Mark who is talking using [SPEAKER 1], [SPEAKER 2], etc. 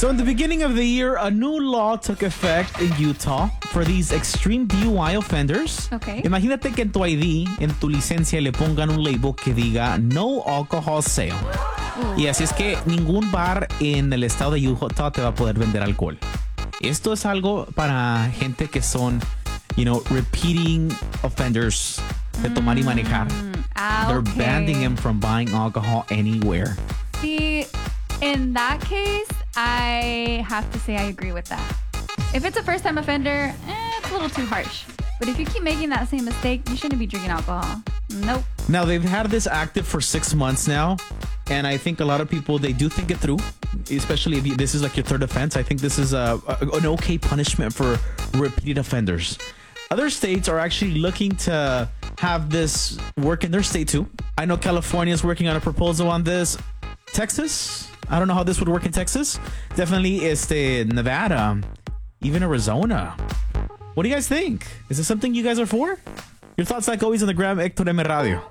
[SPEAKER 1] So in the beginning of the year, a new law took effect in Utah for these extreme DUI offenders.
[SPEAKER 2] Okay.
[SPEAKER 1] Imagínate que en tu ID, en tu licencia, le pongan un label que diga no alcohol sale. Y así es que ningún bar en el estado de Utah te va a poder vender alcohol. Esto es algo para gente que son, repeating offenders de tomar y manejar. They're banning them from buying alcohol anywhere.
[SPEAKER 2] See, in that case, I have to say I agree with that. If it's a first-time offender, it's a little too harsh. But if you keep making that same mistake, you shouldn't be drinking alcohol. Nope.
[SPEAKER 1] Now, they've had this active for 6 months now, and I think a lot of people, they do think it through, especially if this is like your third offense. I think this is an okay punishment for repeat offenders. Other states are actually looking to have this work in their state too. I know California is working on a proposal on this. Texas, I don't know how this would work in Texas. Definitely Nevada, even Arizona. What do you guys think? Is this something you guys are for? Your thoughts, like always, on the Gram Hector M Radio.